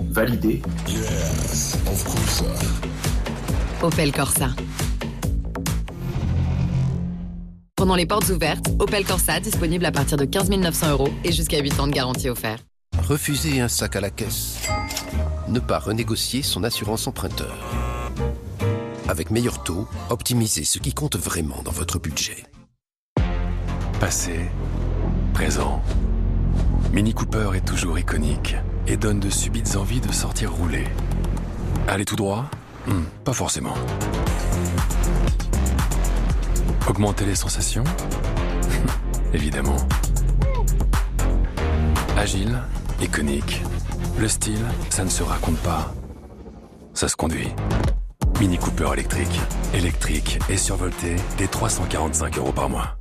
Validé. Yes, of course. Opel Corsa. Pendant les portes ouvertes, Opel Corsa disponible à partir de 15 900 € et jusqu'à 8 ans de garantie offerte. Refuser un sac à la caisse. Ne pas renégocier son assurance emprunteur. Avec meilleur taux, optimisez ce qui compte vraiment dans votre budget. Passé, présent. Mini Cooper est toujours iconique et donne de subites envies de sortir rouler. Aller tout droit? Pas forcément. Augmenter les sensations? Évidemment. Agile, iconique. Le style, ça ne se raconte pas. Ça se conduit. Mini Cooper électrique. Électrique et survolté dès 345 € par mois.